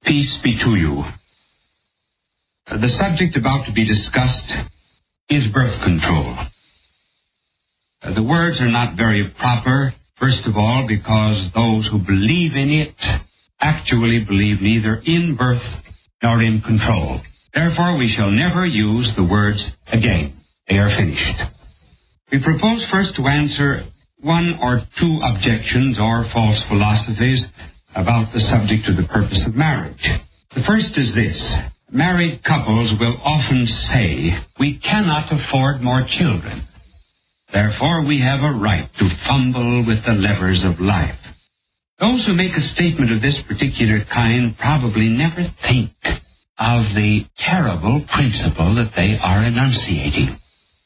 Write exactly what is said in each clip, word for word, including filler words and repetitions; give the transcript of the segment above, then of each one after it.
Peace be to you. Uh, the subject about to be discussed is birth control. Uh, the words are not very proper, first of all, because those who believe in it actually believe neither in birth nor in control. Therefore, we shall never use the words again. They are finished. We propose first to answer one or two objections or false philosophies about the subject of the purpose of marriage. The first is this. Married couples will often say, we cannot afford more children. Therefore, we have a right to fumble with the levers of life. Those who make a statement of this particular kind probably never think of the terrible principle that they are enunciating.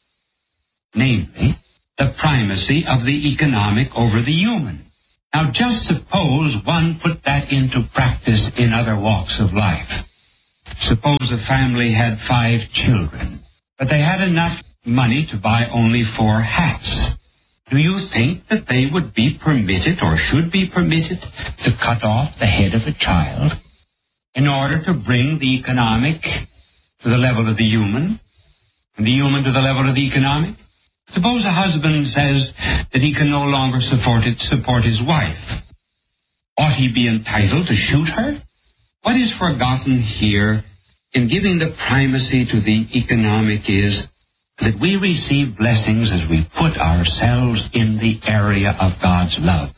Namely, the primacy of the economic over the human. Now, just suppose one put that into practice in other walks of life. Suppose a family had five children, but they had enough money to buy only four hats. Do you think that they would be permitted or should be permitted to cut off the head of a child in order to bring the economic to the level of the human and the human to the level of the economic? Suppose a husband says that he can no longer support it, support his wife. Ought he be entitled to shoot her? What is forgotten here in giving the primacy to the economic is that we receive blessings as we put ourselves in the area of God's love.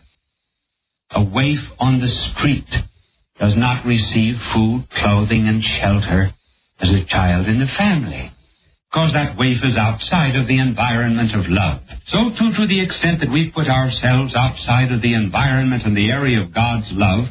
A waif on the street does not receive food, clothing, and shelter as a child in the family, because that waif is outside of the environment of love. So too, to the extent that we put ourselves outside of the environment and the area of God's love,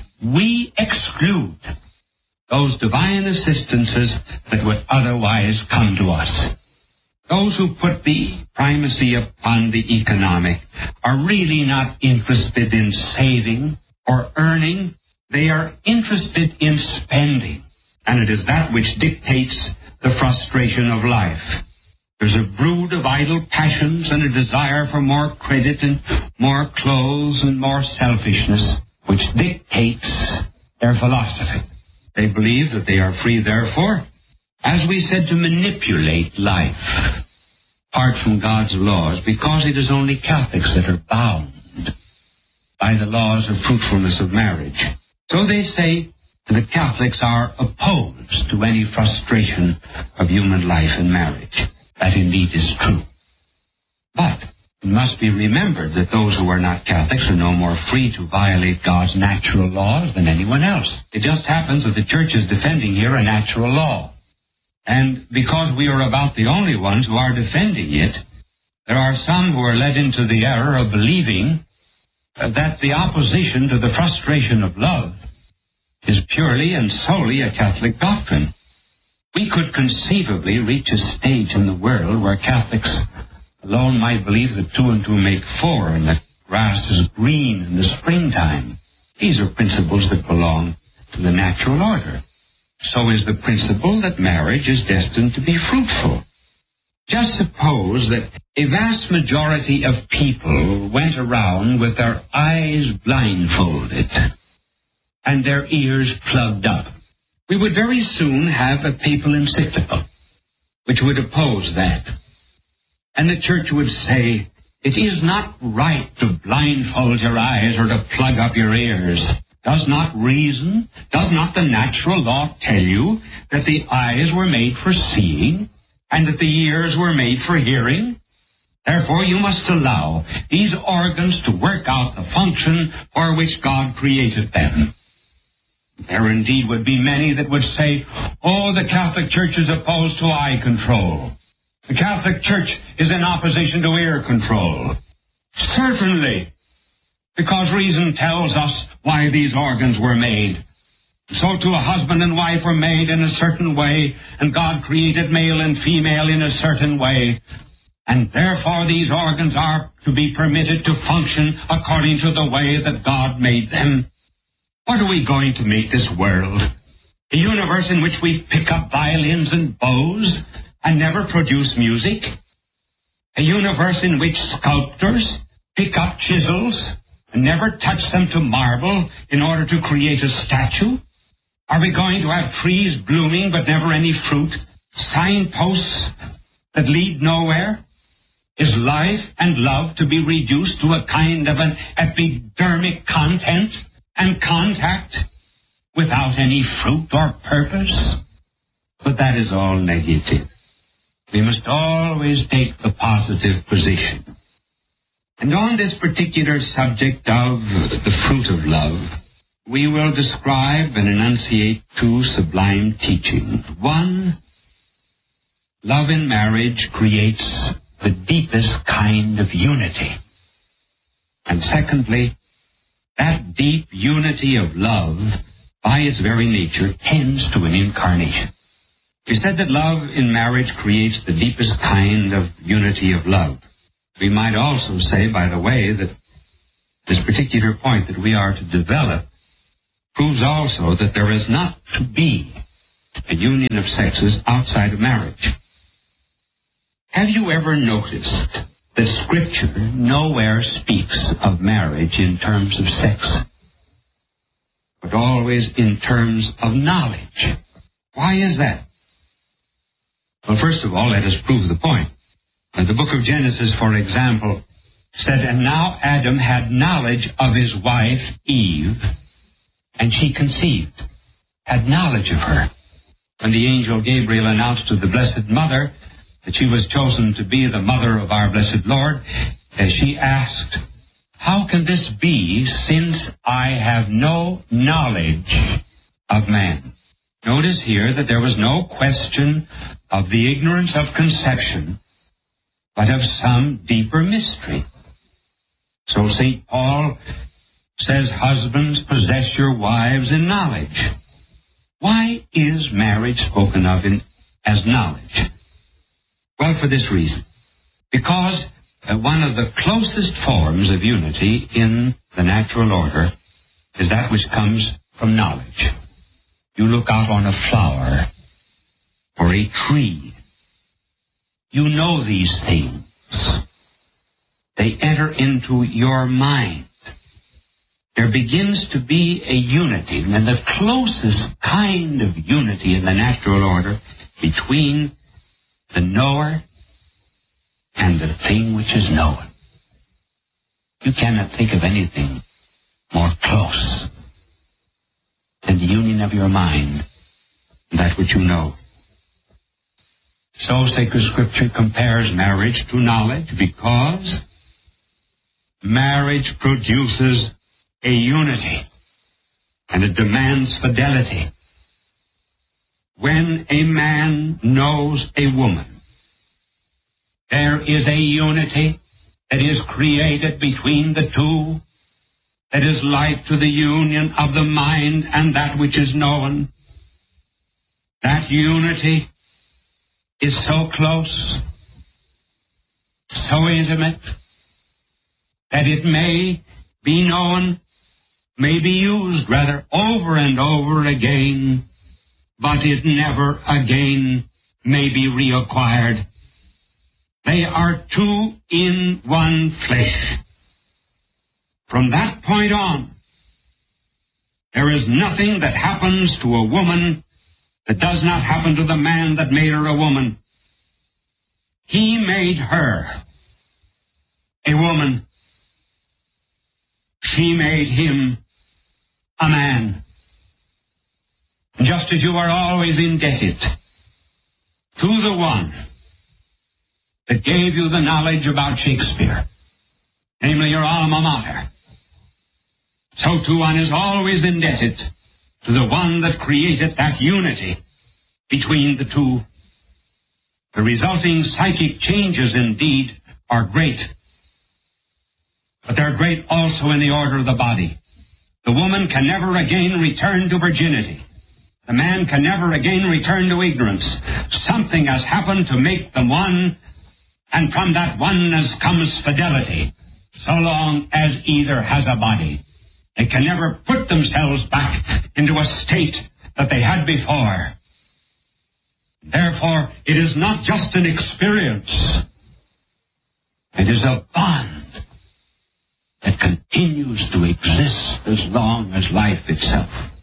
we exclude those divine assistances that would otherwise come to us. Those who put the primacy upon the economic are really not interested in saving or earning. They are interested in spending, and it is that which dictates the frustration of life. There's a brood of idle passions and a desire for more credit and more clothes and more selfishness, which dictates their philosophy. They believe that they are free, therefore, as we said, to manipulate life apart from God's laws, because it is only Catholics that are bound by the laws of fruitfulness of marriage. So they say the Catholics are opposed to any frustration of human life in marriage. That indeed is true. But it must be remembered that those who are not Catholics are no more free to violate God's natural laws than anyone else. It just happens that the Church is defending here a natural law. And because we are about the only ones who are defending it, there are some who are led into the error of believing that the opposition to the frustration of love is purely and solely a Catholic doctrine. We could conceivably reach a stage in the world where Catholics alone might believe that two and two make four and that grass is green in the springtime. These are principles that belong to the natural order. So is the principle that marriage is destined to be fruitful. Just suppose that a vast majority of people went around with their eyes blindfolded and their ears plugged up. We would very soon have a papal encyclical which would oppose that. And the Church would say, it is not right to blindfold your eyes or to plug up your ears. Does not reason, does not the natural law tell you that the eyes were made for seeing and that the ears were made for hearing? Therefore, you must allow these organs to work out the function for which God created them. There indeed would be many that would say, oh, the Catholic Church is opposed to eye control. The Catholic Church is in opposition to ear control. Certainly, because reason tells us why these organs were made. So too a husband and wife were made in a certain way, and God created male and female in a certain way. And therefore these organs are to be permitted to function according to the way that God made them. What are we going to make this world? A universe in which we pick up violins and bows and never produce music? A universe in which sculptors pick up chisels and never touch them to marble in order to create a statue? Are we going to have trees blooming but never any fruit? Signposts that lead nowhere? Is life and love to be reduced to a kind of an epidermic content and contact without any fruit or purpose? But that is all negative. We must always take the positive position. And on this particular subject of the fruit of love, we will describe and enunciate two sublime teachings. One, love in marriage creates the deepest kind of unity. And secondly, that deep unity of love, by its very nature, tends to an incarnation. We said that love in marriage creates the deepest kind of unity of love. We might also say, by the way, that this particular point that we are to develop proves also that there is not to be a union of sexes outside of marriage. Have you ever noticed that Scripture nowhere speaks of marriage in terms of sex, but always in terms of knowledge? Why is that? Well, first of all, let us prove the point. Uh, the book of Genesis, for example, said, "And now Adam had knowledge of his wife, Eve, and she conceived," had knowledge of her. When the angel Gabriel announced to the Blessed Mother that she was chosen to be the mother of our blessed Lord, as she asked, "How can this be, since I have no knowledge of man?" Notice here that there was no question of the ignorance of conception, but of some deeper mystery. So Saint Paul says, "Husbands, possess your wives in knowledge." Why is marriage spoken of in, as knowledge? Well, for this reason. Because uh, one of the closest forms of unity in the natural order is that which comes from knowledge. You look out on a flower or a tree. You know these things. They enter into your mind. There begins to be a unity, and the closest kind of unity in the natural order between the knower and the thing which is known. You cannot think of anything more close than the union of your mind and that which you know. So Sacred Scripture compares marriage to knowledge because marriage produces a unity and it demands fidelity. When a man knows a woman, there is a unity that is created between the two that is like to the union of the mind and that which is known. That unity is so close, so intimate, that it may be known, may be used rather over and over again, but it never again may be reacquired. They are two in one flesh. From that point on, there is nothing that happens to a woman that does not happen to the man that made her a woman. He made her a woman. She made him a man. Just as you are always indebted to the one that gave you the knowledge about Shakespeare, namely your alma mater, so too one is always indebted to the one that created that unity between the two. The resulting psychic changes, indeed, are great, but they're great also in the order of the body. The woman can never again return to virginity. The man can never again return to ignorance. Something has happened to make them one, and from that oneness comes fidelity, so long as either has a body. They can never put themselves back into a state that they had before. Therefore, it is not just an experience. It is a bond that continues to exist as long as life itself.